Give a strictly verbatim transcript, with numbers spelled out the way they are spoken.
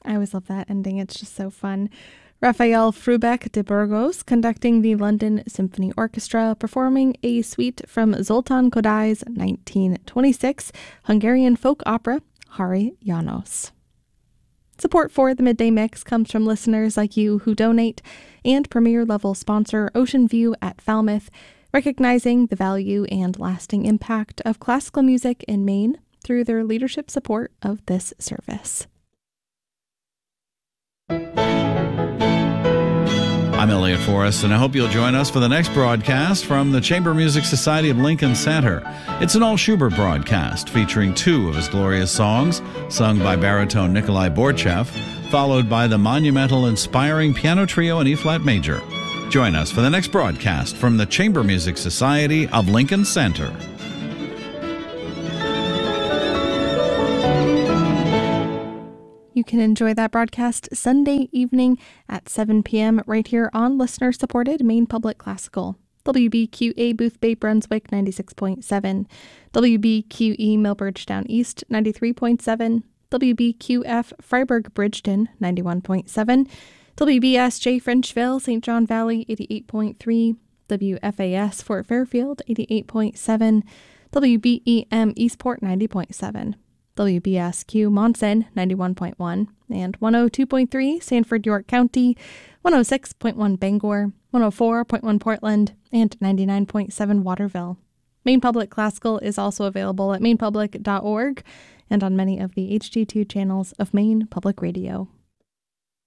I always love that ending. It's just so fun. Raphael Frubeck de Burgos conducting the London Symphony Orchestra, performing a suite from Zoltán Kodály's nineteen twenty-six Hungarian folk opera, Hari János. Support for the Midday Mix comes from listeners like you who donate, and premier-level sponsor Ocean View at Falmouth, recognizing the value and lasting impact of classical music in Maine through their leadership support of this service. I'm Elliot Forrest, and I hope you'll join us for the next broadcast from the Chamber Music Society of Lincoln Center. It's an all-Schubert broadcast featuring two of his glorious songs, sung by baritone Nikolai Borchev, followed by the monumental, inspiring piano trio in E-flat major. Join us for the next broadcast from the Chamber Music Society of Lincoln Center. You can enjoy that broadcast Sunday evening at seven p.m. right here on listener-supported Maine Public Classical. W B Q A Booth Bay Brunswick ninety-six point seven, W B Q E Millbridge Down East ninety-three point seven, W B Q F Freiburg Bridgeton ninety-one point seven, W B S J Frenchville Saint John Valley eighty-eight point three, W F A S Fort Fairfield eighty-eight point seven, W B E M Eastport ninety point seven. W B S Q Monson ninety-one point one, and one oh two point three Sanford York County, one oh six point one Bangor, one oh four point one Portland, and ninety-nine point seven Waterville. Maine Public Classical is also available at maine public dot org and on many of the H D two channels of Maine Public Radio.